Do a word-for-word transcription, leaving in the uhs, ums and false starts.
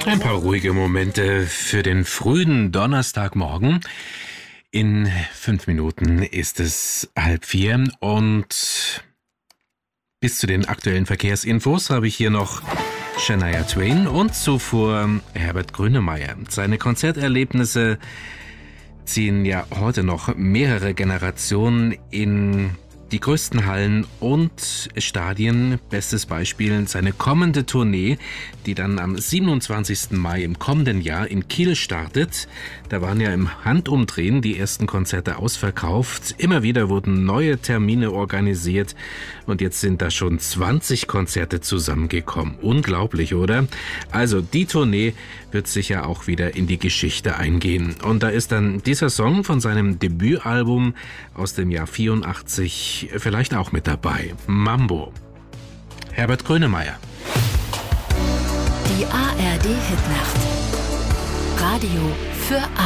Ein paar ruhige Momente für den frühen Donnerstagmorgen. In fünf Minuten ist es halb vier und bis zu den aktuellen Verkehrsinfos habe ich hier noch Shania Twain und zuvor Herbert Grönemeyer. Seine Konzerterlebnisse ziehen ja heute noch mehrere Generationen in die größten Hallen und Stadien. Bestes Beispiel seine kommende Tournee, die dann am siebenundzwanzigsten Mai im kommenden Jahr in Kiel startet. Da waren ja im Handumdrehen die ersten Konzerte ausverkauft. Immer wieder wurden neue Termine organisiert und jetzt sind da schon zwanzig Konzerte zusammengekommen. Unglaublich, oder? Also die Tournee wird sicher auch wieder in die Geschichte eingehen. Und da ist dann dieser Song von seinem Debütalbum aus dem Jahr vierundachtzig vielleicht auch mit dabei. Mambo. Herbert Grönemeyer. Die A R D Hitnacht. Radio für alle.